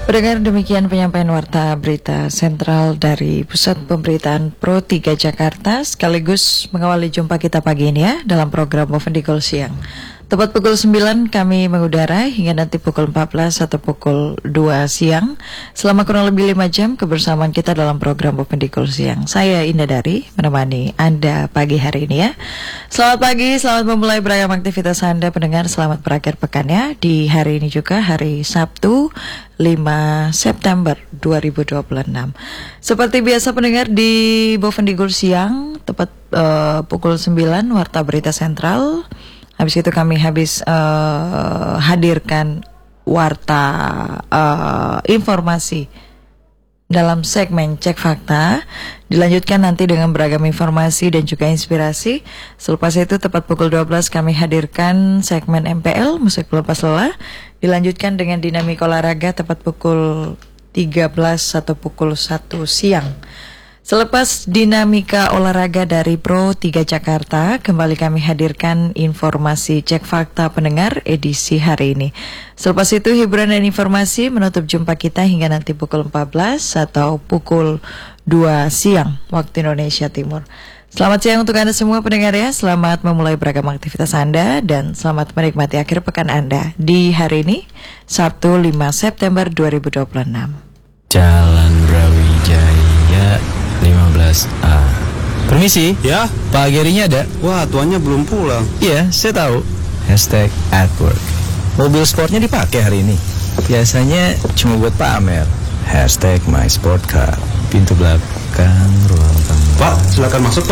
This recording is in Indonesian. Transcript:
Pendengar, demikian penyampaian warta berita sentral dari Pusat Pemberitaan Pro 3 Jakarta, sekaligus mengawali jumpa kita pagi ini ya dalam program Movendikul Siang. Tepat pukul 9 kami mengudara hingga nanti pukul 14 atau pukul 2 siang. Selama kurang lebih 5 jam kebersamaan kita dalam program Movendikul Siang. Saya Indah Dari menemani Anda pagi hari ini ya. Selamat pagi, selamat memulai beragam aktivitas Anda pendengar. Selamat berakhir pekan ya. Di hari ini juga hari Sabtu 5 September 2026. Seperti biasa pendengar di Movendikul Siang tepat pukul 9 warta berita sentral. Habis itu kami hadirkan warta informasi dalam segmen Cek Fakta. Dilanjutkan nanti dengan beragam informasi dan juga inspirasi. Selepas itu tepat pukul 12 kami hadirkan segmen MPL Musik Pelepas Lelah. Dilanjutkan dengan dinamika olahraga tepat pukul 13 atau pukul 1 siang. Selepas dinamika olahraga dari Pro 3 Jakarta, kembali kami hadirkan informasi Cek Fakta pendengar edisi hari ini. Selepas itu hiburan dan informasi menutup jumpa kita hingga nanti pukul 14 atau pukul 2 siang waktu Indonesia Timur. Selamat siang untuk Anda semua pendengar ya. Selamat memulai beragam aktivitas Anda dan selamat menikmati akhir pekan Anda di hari ini, Sabtu 5 September 2026. Jalan Brawijaya 15A. Permisi. Ya? Pak Gerinya ada? Wah, tuannya belum pulang. Iya, saya tahu. #@work. Mobil sportnya dipakai hari ini. Biasanya cuma buat pamer. #mysportcar. Pintu belakang ruang tamu. Pak, silakan masuk, Pak.